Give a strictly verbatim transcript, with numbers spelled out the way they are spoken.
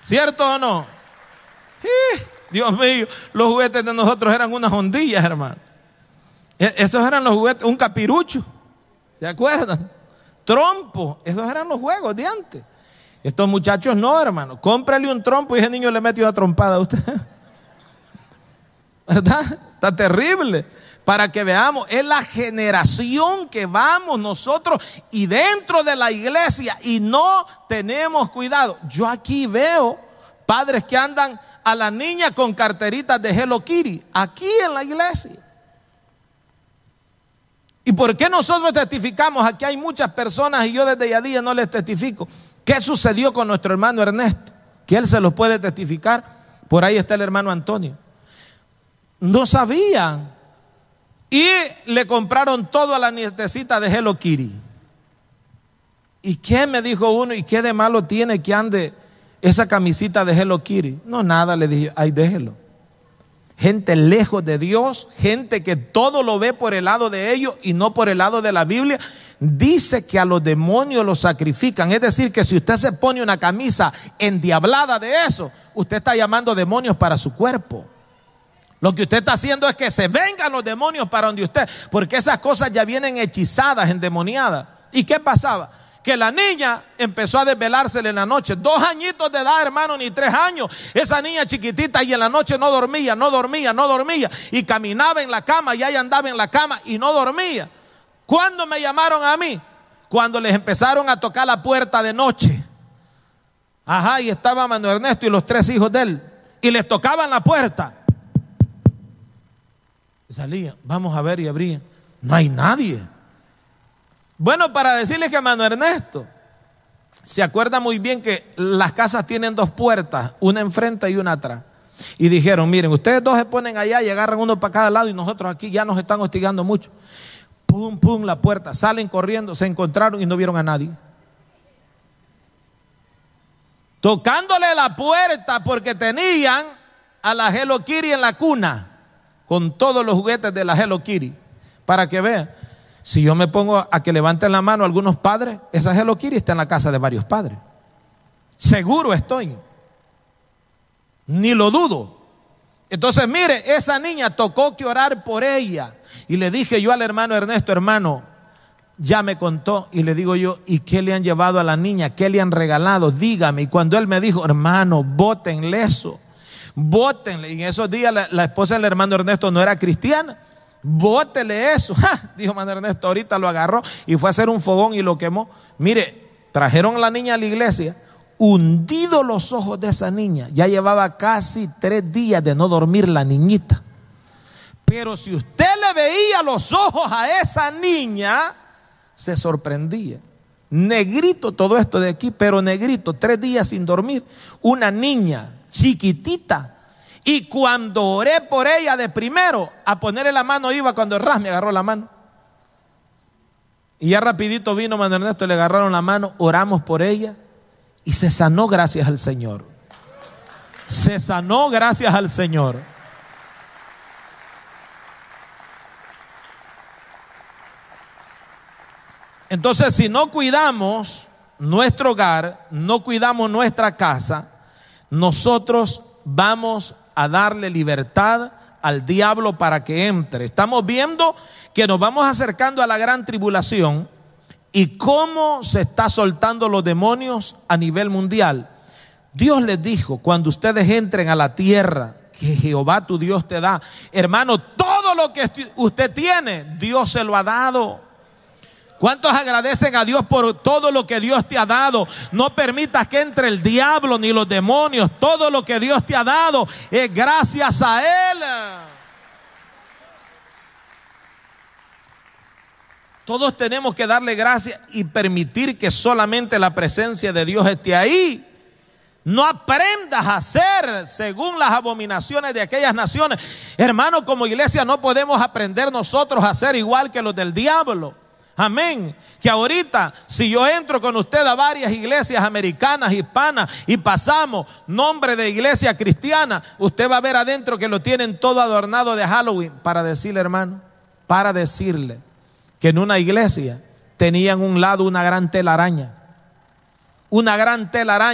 ¿Cierto o no? ¡Eh! Dios mío, los juguetes de nosotros eran unas ondillas, hermano. Esos eran los juguetes, un capirucho, ¿se acuerdan? Trompo, esos eran los juegos de antes. Estos muchachos no, hermano. Cómprale un trompo y ese niño le mete una trompada a usted. ¿Verdad? Está terrible. Para que veamos, es la generación que vamos nosotros y dentro de la iglesia y no tenemos cuidado. Yo aquí veo padres que andan a la niña con carteritas de Hello Kitty, aquí en la iglesia. ¿Y por qué nosotros testificamos? Aquí hay muchas personas y yo desde ya día no les testifico. ¿Qué sucedió con nuestro hermano Ernesto? Que él se los puede testificar. Por ahí está el hermano Antonio. No sabían. Y le compraron todo a la nietecita de Hello Kitty. ¿Y qué? Me dijo uno, ¿y qué de malo tiene que ande esa camisita de Hello Kitty? No, nada, le dije, ay, déjelo. Gente lejos de Dios, gente que todo lo ve por el lado de ellos y no por el lado de la Biblia. Dice que a los demonios los sacrifican. Es decir, que si usted se pone una camisa endiablada de eso, usted está llamando demonios para su cuerpo. Lo que usted está haciendo es que se vengan los demonios para donde usted, porque esas cosas ya vienen hechizadas, endemoniadas. ¿Y qué pasaba? Que la niña empezó a desvelársele en la noche. Dos añitos de edad, hermano, ni tres años. Esa niña chiquitita y en la noche no dormía, no dormía, no dormía. Y caminaba en la cama y ahí andaba en la cama y no dormía. ¿Cuándo me llamaron a mí? Cuando les empezaron a tocar la puerta de noche. Ajá, y estaba Manuel Ernesto y los tres hijos de él. Y les tocaban la puerta. Salía, vamos a ver, y abrían. No hay nadie. Bueno, para decirles que Manuel Ernesto se acuerda muy bien que las casas tienen dos puertas, una enfrente y una atrás. Y dijeron, miren, ustedes dos se ponen allá y agarran uno para cada lado y nosotros aquí ya nos están hostigando mucho. Pum, pum, la puerta, salen corriendo, se encontraron y no vieron a nadie. Tocándole la puerta porque tenían a la Hello Kitty en la cuna, con todos los juguetes de la Hello Kitty, para que vean. Si yo me pongo a que levanten la mano algunos padres, esa Hello Kitty está en la casa de varios padres. Seguro estoy. Ni lo dudo. Entonces, mire, esa niña tocó que orar por ella. Y le dije yo al hermano Ernesto, hermano, ya me contó. Y le digo yo, ¿y qué le han llevado a la niña? ¿Qué le han regalado? Dígame. Y cuando él me dijo, hermano, bótenle eso. Bótenle. Y en esos días la, la esposa del hermano Ernesto no era cristiana. Bótele eso. ¡Ja! Dijo Manuel Ernesto, ahorita lo agarró y fue a hacer un fogón y lo quemó. Mire, trajeron a la niña a la iglesia, hundidos los ojos de esa niña. Ya llevaba casi tres días de no dormir la niñita. Pero si usted le veía los ojos a esa niña, se sorprendía. Negrito todo esto de aquí, pero negrito, tres días sin dormir. Una niña chiquitita. Y cuando oré por ella de primero, a ponerle la mano iba cuando el ras me agarró la mano. Y ya rapidito vino Manuel Ernesto, le agarraron la mano, oramos por ella y se sanó gracias al Señor. Se sanó gracias al Señor. Entonces, si no cuidamos nuestro hogar, no cuidamos nuestra casa, nosotros vamos a darle libertad al diablo para que entre. Estamos viendo que nos vamos acercando a la gran tribulación y cómo se está soltando los demonios a nivel mundial. Dios les dijo, cuando ustedes entren a la tierra que Jehová tu Dios te da, hermano, todo lo que usted tiene, Dios se lo ha dado. ¿Cuántos agradecen a Dios por todo lo que Dios te ha dado? No permitas que entre el diablo ni los demonios. Todo lo que Dios te ha dado es gracias a Él. Todos tenemos que darle gracias y permitir que solamente la presencia de Dios esté ahí. No aprendas a hacer según las abominaciones de aquellas naciones. Hermano, como iglesia no podemos aprender nosotros a hacer igual que los del diablo. Amén. Que ahorita, si yo entro con usted a varias iglesias americanas, hispanas, y pasamos nombre de iglesia cristiana, usted va a ver adentro que lo tienen todo adornado de Halloween. Para decirle, hermano, para decirle que en una iglesia tenían un lado una gran telaraña. Una gran telaraña.